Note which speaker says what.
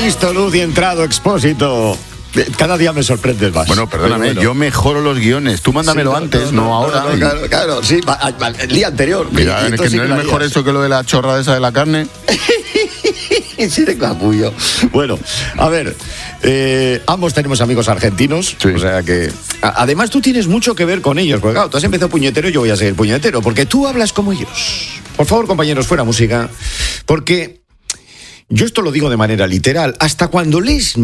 Speaker 1: visto luz y entrado Expósito. Cada día me sorprendes más.
Speaker 2: Bueno, perdóname, yo mejoro los guiones. Tú mándamelo antes, no ahora.
Speaker 1: Claro, sí, el día anterior.
Speaker 2: Mira, es que no es mejor eso que lo de la chorrada esa de la carne.
Speaker 1: Sí, de capullo. Bueno, a ver, ambos tenemos amigos argentinos, sí. O sea que... Además, tú tienes mucho que ver con ellos, porque claro, tú has empezado puñetero y yo voy a seguir puñetero, porque tú hablas como ellos. Por favor, compañeros, fuera música, porque yo esto lo digo de manera literal. Hasta cuando lees